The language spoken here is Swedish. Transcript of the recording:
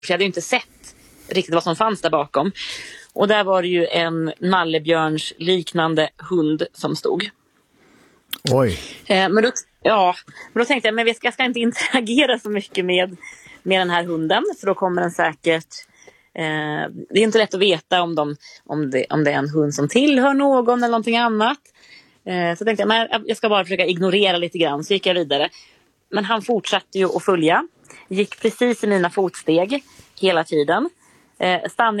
jag hade ju inte sett riktigt vad som fanns där bakom. Och där var det ju en nallebjörns liknande hund som stod. Oj. Men då tänkte jag, men jag ska inte interagera så mycket med den här hunden, för då kommer den säkert... det är inte lätt att veta om det är en hund som tillhör någon eller någonting annat. Så tänkte jag, men jag ska bara försöka ignorera lite grann. Så gick jag vidare. Men han fortsatte ju att följa. Gick precis i mina fotsteg hela tiden. Stannade